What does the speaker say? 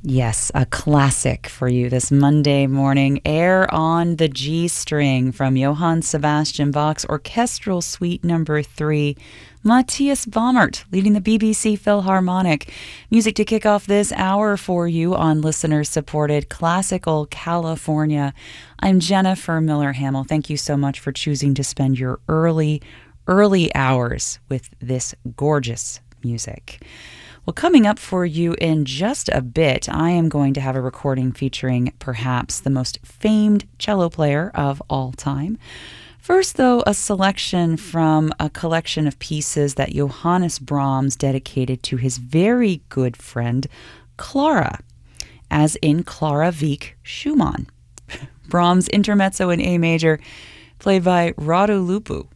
Yes, a classic for you this Monday morning. Air on the G String from Johann Sebastian Bach's Orchestral Suite Number 3. Matthias Baumert leading the BBC Philharmonic. Music to kick off this hour for you on listener-supported Classical California. I'm Jennifer Miller-Hamill. Thank you so much for choosing to spend your early hours with this gorgeous music. Well, coming up for you in just a bit, I am going to have a recording featuring perhaps the most famed cello player of all time. First, though, a selection from a collection of pieces that Johannes Brahms dedicated to his very good friend, Clara, as in Clara Wieck Schumann. Brahms' Intermezzo in A major, played by Radu Lupu.